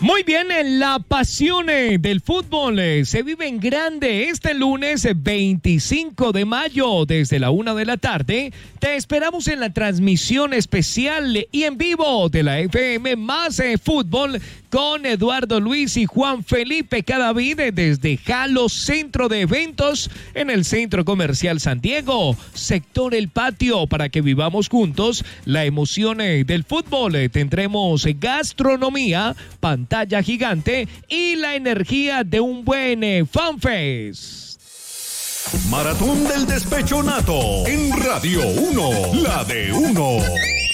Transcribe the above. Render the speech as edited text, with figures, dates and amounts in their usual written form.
Muy bien, la pasión del fútbol se vive en grande este lunes 25 de mayo desde la 1 de la tarde. Te esperamos en la transmisión especial y en vivo de la FM Más Fútbol con Eduardo Luis y Juan Felipe Cadavid desde Jalo Centro de Eventos en el Centro Comercial San Diego, sector El Patio, para que vivamos juntos la emoción del fútbol. Tendremos gastronomía, pantalla gigante y la energía de un buen FanFest. Maratón del Despecho Nato en Radio 1, la de 1.